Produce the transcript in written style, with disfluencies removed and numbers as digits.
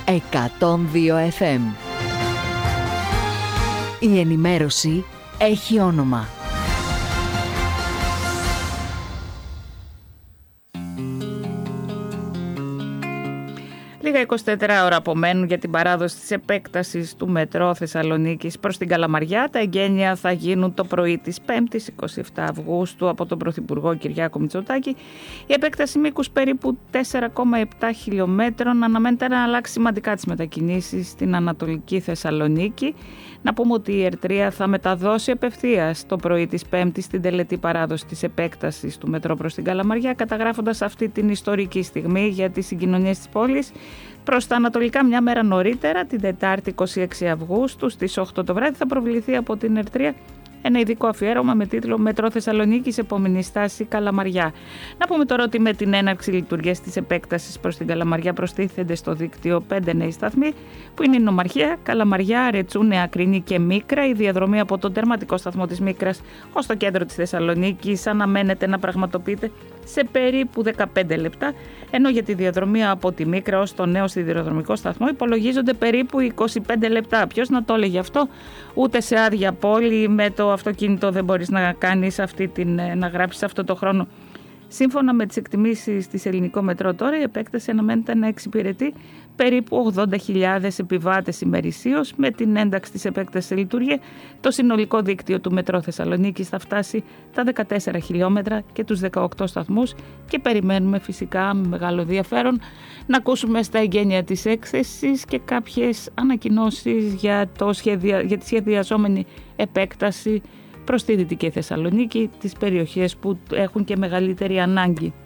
102 FM. Η ενημέρωση έχει όνομα. Λίγα 24 ώρα απομένουν για την παράδοση της επέκτασης του μετρό Θεσσαλονίκης προς την Καλαμαριά. Τα εγγένεια θα γίνουν το πρωί της 5ης 27 Αυγούστου από τον Πρωθυπουργό Κυριάκο Μητσοτάκη. Η επέκταση μήκους περίπου 4,7 χιλιόμετρων αναμένεται να αλλάξει σημαντικά τις μετακινήσεις στην Ανατολική Θεσσαλονίκη. Να πούμε ότι η ΕΡΤΡΙΑ θα μεταδώσει απευθείας το πρωί της 5ης την τελετή παράδοση της επέκτασης του μετρό προς την Καλαμαριά, καταγράφοντας αυτή την ιστορική στιγμή για τις συγκοινωνίες της πόλης. Προς τα ανατολικά, μια μέρα νωρίτερα, την Τετάρτη 26 Αυγούστου στις 8 το βράδυ, θα προβληθεί από την ΕΡΤΡΙΑ ένα ειδικό αφιέρωμα με τίτλο «Μετρό Θεσσαλονίκης, επόμενη στάση Καλαμαριά». Να πούμε τώρα ότι με την έναρξη λειτουργίας της επέκτασης προς την Καλαμαριά προστίθενται στο δίκτυο 5 νέοι σταθμοί, που είναι η Νομαρχία, Καλαμαριά, Ρετσού, Νέα Κρίνη και Μίκρα. Η διαδρομή από τον τερματικό σταθμό της Μίκρας ως το κέντρο της Θεσσαλονίκης αναμένεται να πραγματοποιείται σε περίπου 15 λεπτά, ενώ για τη διαδρομή από τη Μίκρα ως το νέο σιδηροδρομικό σταθμό υπολογίζονται περίπου 25 λεπτά. Ποιος να το έλεγε αυτό? Ούτε σε άδεια πόλη με το αυτοκίνητο δεν μπορείς να κάνεις να γράψεις αυτό το χρόνο. Σύμφωνα με τις εκτιμήσεις της Ελληνικό Μετρό τώρα, η επέκταση αναμένεται να εξυπηρετεί περίπου 80.000 επιβάτες ημερησίως. Με την ένταξη της επέκτασης σε λειτουργία, το συνολικό δίκτυο του Μετρό Θεσσαλονίκης θα φτάσει τα 14 χιλιόμετρα και τους 18 σταθμούς και περιμένουμε φυσικά με μεγάλο ενδιαφέρον να ακούσουμε στα εγγένεια της έκθεσης και κάποιες ανακοινώσεις για τη σχεδιαζόμενη επέκταση προς τη Δυτική Θεσσαλονίκη, τις περιοχές που έχουν και μεγαλύτερη ανάγκη.